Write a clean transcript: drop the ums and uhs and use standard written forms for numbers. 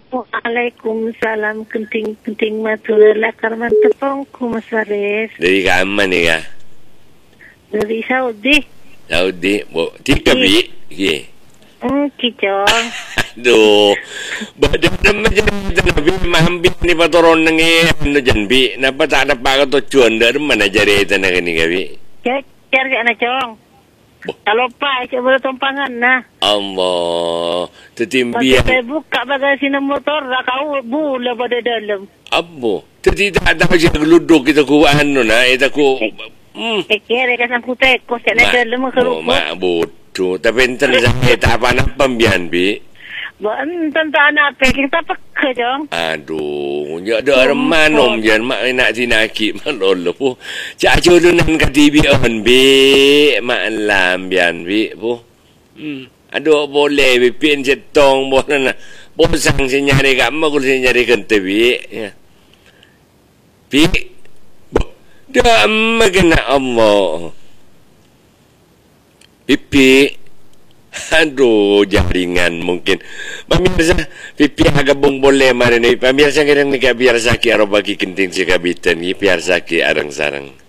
Waalaikumsalam kenting-kenting matur lakar mantepong kumasares. Dari kaman ni ka? Dari Saudi. Saudi. Tiga bi? Kicong. Aduh. Badan naman dyan nabi mahambit ni patoron nang ano dyan bi. Napa tak dapat ka tujuan dari mana jari ito na kani ka bi? Cer na chong. Kalau pa, coba tumpangan na. Allah. Tetimbian. Saya buka bagasi ng motor, kau bula pada dalam. Abo. Tidak ada siya geludok kita ku ano na. Ito ku... Kaya ka sa putek ko sa dalam makarupok. Mabuto. Tapi enten sa kita apa na pambiyan bi? Bukan tentang anak kita pakai dong. Aduh, ya ada manom jan mak nak tinaki malolo po. Cak julunan ka TV on bi, malam bian bi po. Aduh boleh bi pin jetong boleh na. Bosang si nyari ka ma kul si nyari kente bi. Ya. Bi. Dah magana Allah. Pipi. Aduh, jaringan mungkin. Pemirsa, pipi agabung boleh mana ni. Pemirsa kadang ni biar sakit arah bagi kenting si kabitan ni biar sakit arang sarang.